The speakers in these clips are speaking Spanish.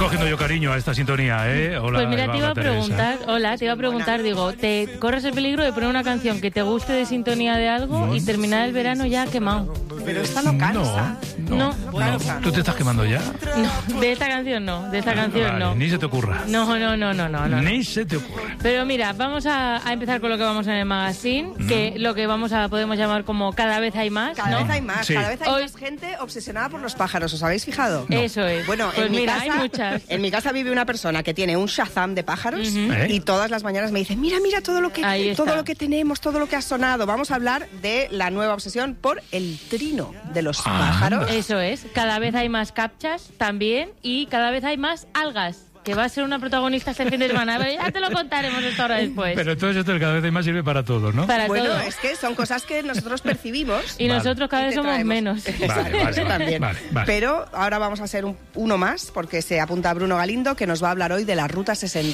cogiendo yo cariño a esta sintonía, ¿eh? Hola, Pues mira, Eva, te iba a Teresa. preguntar, digo, ¿te corres el peligro de poner una canción que te guste de sintonía de algo y terminar el verano ya quemado? Pero esta no cansa. No. ¿Tú te estás quemando ya? No, de esta canción no, Vale, no. ni se te ocurra. No. Ni se te ocurra. Pero mira, vamos a empezar con lo que vamos en el magazine, que lo que podemos llamar como cada vez hay más, Cada ¿no? vez hay más, Sí. cada vez hay Hoy- más gente obsesionada por los pájaros, ¿os habéis fijado? Eso es. Bueno, pues en mi mira, casa, hay muchas. En mi casa vive una persona que tiene un Shazam de pájaros y todas las mañanas me dice, mira todo lo Ahí está. tenemos, todo lo que ha sonado. Vamos a hablar de la nueva obsesión por el trino de los pájaros. Eso es. Cada vez hay más captchas también y cada vez hay más algas, que va a ser una protagonista este fin de semana. Pero ya te lo contaremos esto ahora después. Pero entonces esto cada vez hay más sirve para todo, ¿no? Para Bueno, todo. es que son cosas que nosotros percibimos. Y nosotros cada Y vez te somos traemos. menos. Eso también. Vale. Pero ahora vamos a hacer uno más, porque se apunta Bruno Galindo, que nos va a hablar hoy de la Ruta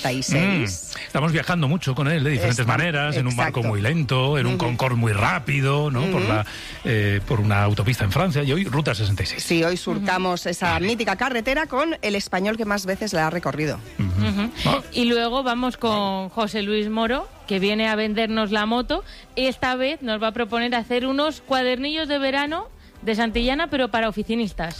66. Estamos viajando mucho con él de diferentes maneras, en un barco exacto. muy lento, en un Concorde muy rápido, ¿no? Por una autopista en Francia, y hoy Ruta 66. Sí, hoy surcamos esa mítica carretera con el español que más veces la ha recorrido. Y luego vamos con José Luis Moro, que viene a vendernos la moto. Esta vez nos va a proponer hacer unos cuadernillos de verano de Santillana, pero para oficinistas.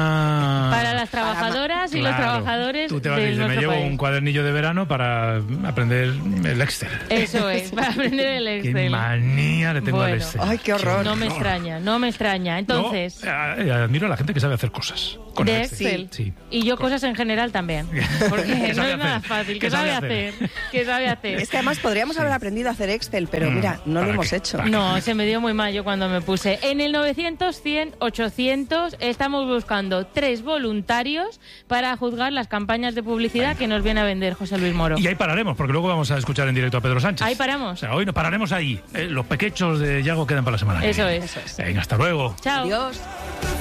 Para las trabajadoras y los Claro. trabajadores Tú te vas a de decir, me nuestro llevo país. un cuadernillo de verano para aprender el Excel. Eso es, para aprender el Qué Excel. manía le tengo al Bueno. Excel. Ay, qué horror. No me extraña. Entonces, Admiro a la gente que sabe hacer cosas con de el Excel. Sí. Y yo cosas en general también. Porque ¿Qué no sabe es nada hacer? fácil. ¿Qué ¿Qué sabe sabe hacer? ¿Qué sabe hacer? Es que además podríamos haber aprendido a hacer Excel, pero mira, no lo ¿para hemos qué? hecho. ¿Para No, se me dio muy mal yo cuando me puse. En el 900, 100, 800 estamos buscando 3 voluntarios para juzgar las campañas de publicidad que nos viene a vender José Luis Moro. Y ahí pararemos, porque luego vamos a escuchar en directo a Pedro Sánchez. Ahí O paramos. sea, hoy nos pararemos ahí. Los pequeños de Yago quedan para la semana. que Eso viene. es. Venga, hasta luego. Chao. Adiós.